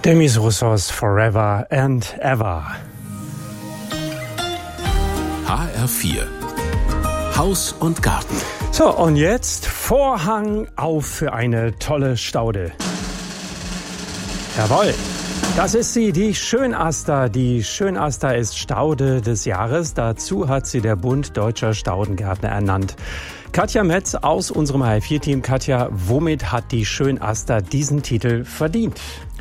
Demis Roussos Forever and Ever. HR4 Haus und Garten. So, und jetzt Vorhang auf für eine tolle Staude. Jawohl, das ist sie, die Schönaster. Die Schönaster ist Staude des Jahres. Dazu hat sie der Bund Deutscher Staudengärtner ernannt. Katja Metz aus unserem HR4-Team. Katja, womit hat die Schönaster diesen Titel verdient?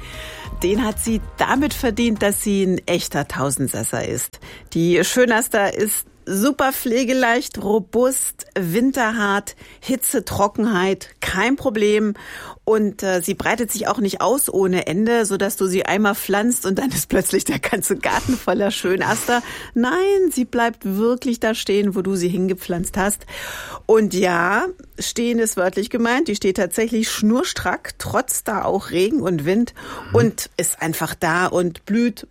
Den hat sie damit verdient, dass sie ein echter Tausendsasser ist. Die Schönaster ist super pflegeleicht, robust, winterhart, Hitze, Trockenheit, kein Problem. Und sie breitet sich auch nicht aus ohne Ende, sodass du sie einmal pflanzt und dann ist plötzlich der ganze Garten voller Schönaster. Nein, sie bleibt wirklich da stehen, wo du sie hingepflanzt hast. Und ja, stehen ist wörtlich gemeint. Die steht tatsächlich schnurstrack, trotz da auch Regen und Wind und ist einfach da und blüht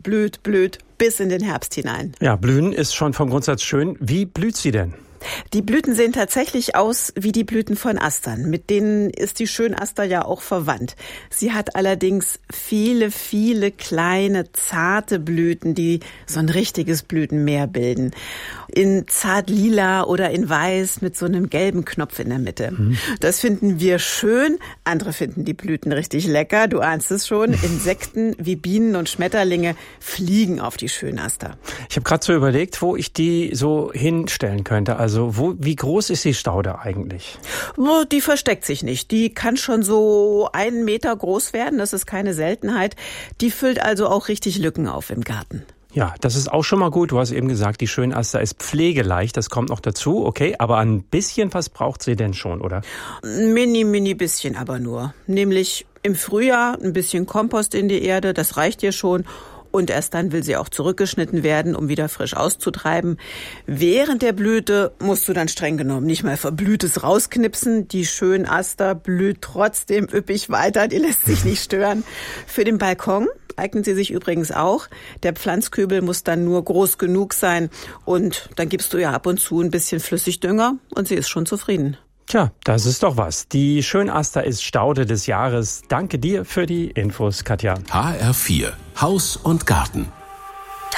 bis in den Herbst hinein. Ja, blühen ist schon vom Grundsatz schön. Wie blüht sie denn? Die Blüten sehen tatsächlich aus wie die Blüten von Astern. Mit denen ist die Schönaster ja auch verwandt. Sie hat allerdings viele, viele kleine, zarte Blüten, die so ein richtiges Blütenmeer bilden. In zart lila oder in weiß mit so einem gelben Knopf in der Mitte. Das finden wir schön. Andere finden die Blüten richtig lecker. Du ahnst es schon. Insekten wie Bienen und Schmetterlinge fliegen auf die Schönaster. Ich habe gerade so überlegt, wo ich die so hinstellen könnte. Also wie groß ist die Staude eigentlich? Die versteckt sich nicht. Die kann schon so 1 Meter groß werden. Das ist keine Seltenheit. Die füllt also auch richtig Lücken auf im Garten. Ja, das ist auch schon mal gut. Du hast eben gesagt, die Schönaster ist pflegeleicht. Das kommt noch dazu. Okay, aber ein bisschen was braucht sie denn schon, oder? Mini bisschen aber nur. Nämlich im Frühjahr ein bisschen Kompost in die Erde. Das reicht ihr schon. Und erst dann will sie auch zurückgeschnitten werden, um wieder frisch auszutreiben. Während der Blüte musst du dann streng genommen nicht mal Verblühtes rausknipsen. Die Schönaster blüht trotzdem üppig weiter, die lässt sich nicht stören. Für den Balkon eignet sie sich übrigens auch. Der Pflanzkübel muss dann nur groß genug sein. Und dann gibst du ihr ab und zu ein bisschen Flüssigdünger und sie ist schon zufrieden. Tja, das ist doch was. Die Schönaster ist Staude des Jahres. Danke dir für die Infos, Katja. HR4 Haus und Garten.